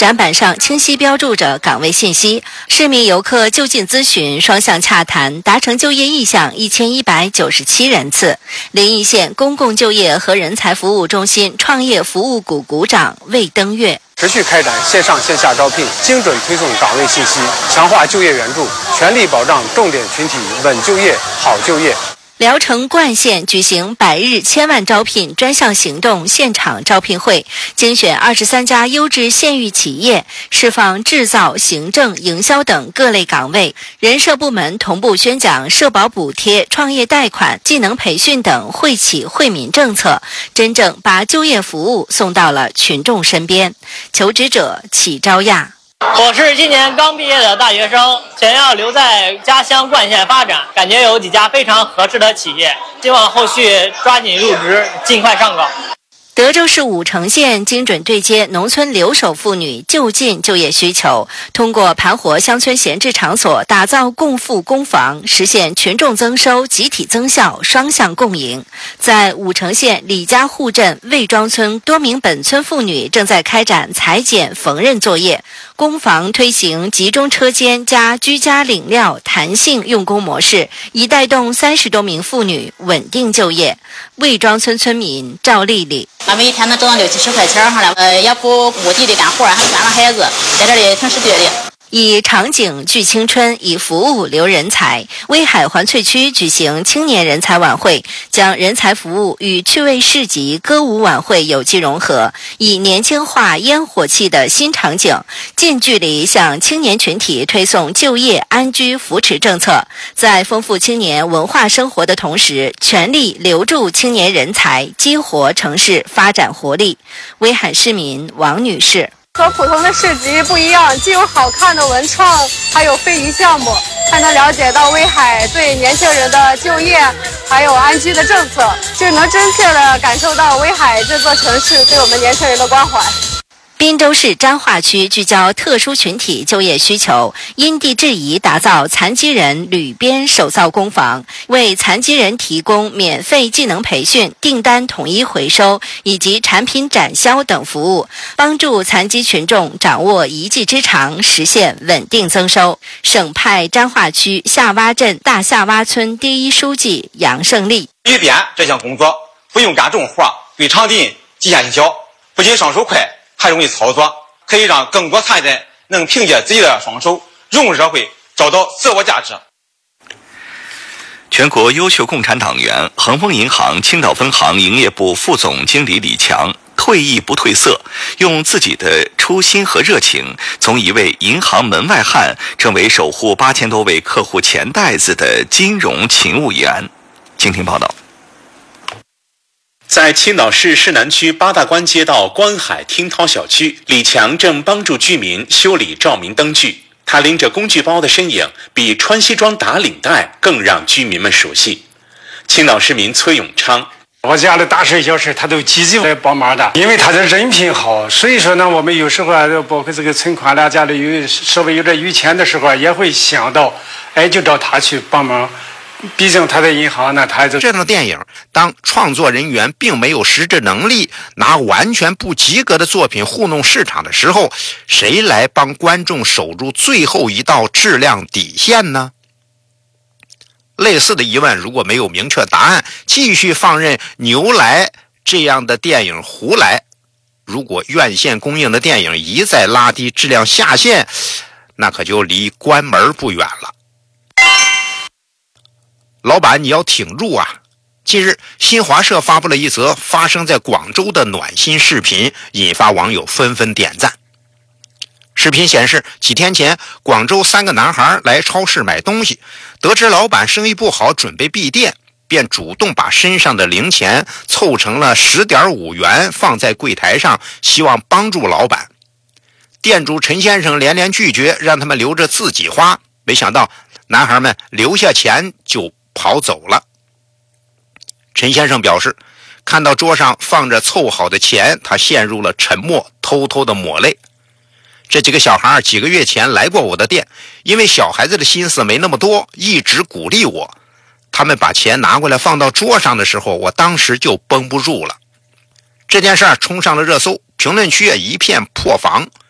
展板上清晰标注着岗位信息，市民游客就近咨询、双向洽谈，达成就业意向1197人次。临沂县公共就业和人才服务中心创业服务股股长魏登月。 持续开展线上线下招聘，精准推送岗位信息，强化就业援助，全力保障重点群体稳就业、好就业。 聊城冠县举行100日千万招聘专项行动现场招聘会，精选23家优质县域企业，释放制造、行政、营销等各类岗位。人社部门同步宣讲社保补贴、创业贷款、技能培训等惠企惠民政策，真正把就业服务送到了群众身边。求职者启招亚。 我是今年刚毕业的大学生，想要留在家乡冠县发展，感觉有几家非常合适的企业，希望后续抓紧入职，尽快上岗。 德州市武城县精准对接农村留守妇女就近就业需求，通过盘活乡村闲置场所，打造共富公房，实现群众增收、集体增效、双向共赢。在武城县李家户镇魏庄村，多名本村妇女正在开展裁剪、缝纫作业。工房推行集中车间加居家领料弹性用工模式，已带动30多名妇女稳定就业。魏庄村村民赵丽丽。 每一天能挣到60-70块钱上来，也不目的地干活，还管了孩子，在这里挺实对的。 以场景聚青春，以服务留人才。威海环翠区举行青年人才晚会，将人才服务与趣味市集、歌舞晚会有机融合，以年轻化烟火气的新场景，近距离向青年群体推送就业、安居、扶持政策，在丰富青年文化生活的同时，全力留住青年人才，激活城市发展活力。威海市民王女士。 和普通的市集不一样，既有好看的文创，还有非遗项目，还能了解到威海对年轻人的就业还有安居的政策，就能真切地感受到威海这座城市对我们年轻人的关怀。 滨州市彰化区聚焦特殊群体就业需求，因地制宜打造残疾人旅编手造工房，为残疾人提供免费技能培训、订单统一回收以及产品展销等服务，帮助残疾群众掌握一技之长，实现稳定增收。省派彰化区下洼镇大下洼村第一书记杨胜利。 旅编这项工作不用干重活，对场地极限小，不仅上手快，还容易操作，可以让更多残疾人能凭借自己的双手融入社会，找到自我价值。 全国优秀共产党员、恒丰银行青岛分行营业部副总经理李强退役不褪色，用自己的初心和热情，从一位银行门外汉成为守护8000多位客户钱袋子的金融勤务员。请听报道。 在青岛市市南区八大关街道观海听涛小区，李强正帮助居民修理照明灯具。他拎着工具包的身影，比穿西装打领带更让居民们熟悉。青岛市民崔永昌： 我家的大事小事他都积极来帮忙的，因为他的人品好，所以说呢，我们有时候包括这个存款家里稍微有点余钱的时候，也会想到，就找他去帮忙。毕竟他在银行呢，他这样的电影，当创作人员并没有实质能力拿完全不及格的作品糊弄市场的时候，谁来帮观众守住最后一道质量底线呢？类似的疑问如果没有明确答案，继续放任牛来这样的电影胡来，如果院线公映的电影一再拉低质量下线，那可就离关门不远了。老板，你要挺住啊！近日，新华社发布了一则发生在广州的暖心视频，引发网友纷纷点赞。视频显示，几天前，广州3个男孩来超市买东西，得知老板生意不好，准备闭店，便主动把身上的零钱凑成了10.5元放在柜台上，希望帮助老板。店主陈先生连连拒绝，让他们留着自己花，没想到男孩们留下钱就跑走了。陈先生表示，看到桌上放着凑好的钱，他陷入了沉默，偷偷的抹泪。这几个小孩几个月前来过我的店，因为小孩子的心思没那么多，一直鼓励我。他们把钱拿过来放到桌上的时候，我当时就绷不住了。这件事冲上了热搜，评论区也一片破防。